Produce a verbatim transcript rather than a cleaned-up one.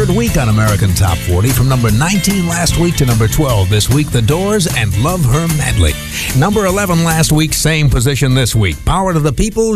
third week on American Top forty, from number nineteen last week to number twelve this week. The Doors and Love Her Madly. Number eleven last week, same position this week. Power to the People.